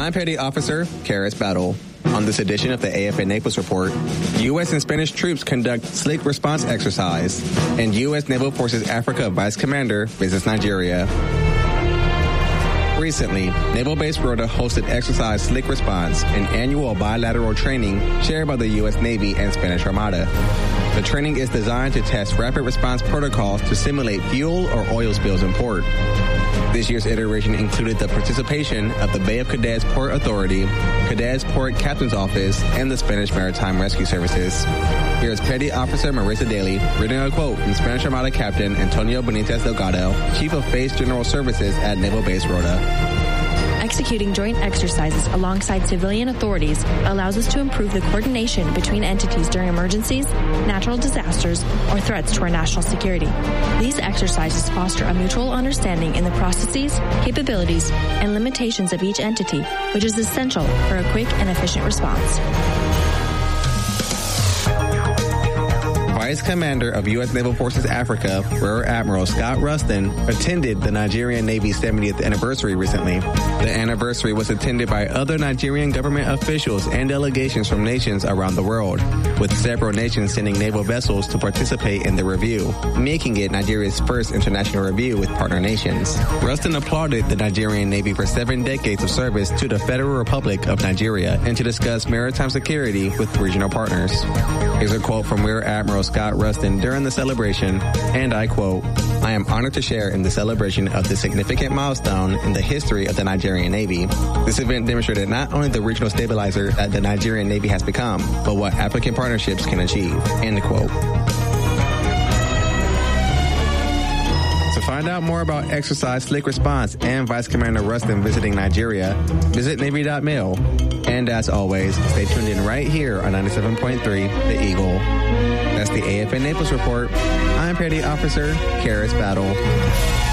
I'm Petty Officer Karis Battle. On this edition of the AFN Naples Report, U.S. and Spanish troops conduct slick response exercise, and U.S. Naval Forces Africa Vice Commander visits Nigeria. Recently, Naval Base Rota hosted Exercise Slick Response, an annual bilateral training shared by the U.S. Navy and Spanish Armada. The training is designed to test rapid response protocols to simulate fuel or oil spills in port. This year's iteration included the participation of the Bay of Cadiz Port Authority, Cadiz Port Captain's Office, and the Spanish Maritime Rescue Services. Here is Petty Officer Marissa Daly reading a quote from Spanish Armada Captain Antonio Benitez Delgado, Chief of Base General Services at Naval Base Rota. Executing joint exercises alongside civilian authorities allows us to improve the coordination between entities during emergencies, natural disasters, or threats to our national security. These exercises foster a mutual understanding in the processes, capabilities, and limitations of each entity, which is essential for a quick and efficient response. Vice Commander of U.S. Naval Forces Africa, Rear Admiral Scott Rustin, attended the Nigerian Navy's 70th anniversary recently. The anniversary was attended by other Nigerian government officials and delegations from nations around the world, with several nations sending naval vessels to participate in the review, making it Nigeria's first international review with partner nations. Rustin applauded the Nigerian Navy for 7 decades of service to the Federal Republic of Nigeria and to discuss maritime security with regional partners. Here's a quote from Rear Admiral Scott Rustin during the celebration, and I quote, "I am honored to share in the celebration of this significant milestone in the history of the Nigerian Navy. This event demonstrated not only the regional stabilizer that the Nigerian Navy has become, but what applicant partnerships can achieve." End quote. To find out more about Exercise Slick Response and Vice Commander Rustin visiting Nigeria, visit Navy.mil. And as always, stay tuned in right here on 97.3 The Eagle. That's the AFN Naples Report. I'm Petty Officer Karis Battle.